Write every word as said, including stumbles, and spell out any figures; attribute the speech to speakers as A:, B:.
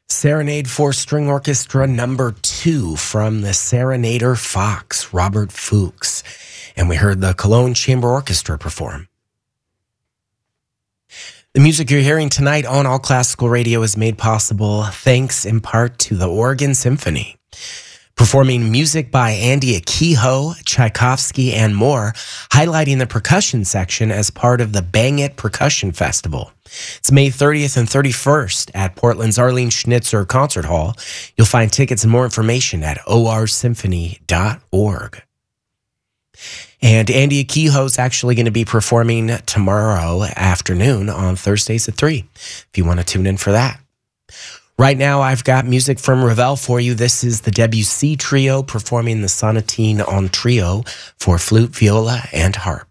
A: Serenade for String Orchestra number two from the Serenader Fox, Robert Fuchs. And we heard the Cologne Chamber Orchestra perform. The music you're hearing tonight on All Classical Radio is made possible thanks in part to the Oregon Symphony. Performing music by Andy Akiho, Tchaikovsky, and more, highlighting the percussion section as part of the Bang It Percussion Festival. It's May thirtieth and thirty-first at Portland's Arlene Schnitzer Concert Hall. You'll find tickets and more information at o r symphony dot org. And Andy Akiho is actually going to be performing tomorrow afternoon on Thursdays at three, if you want to tune in for that. Right now, I've got music from Ravel for you. This is the Debussy Trio performing the Sonatine en Trio for flute, viola, and harp.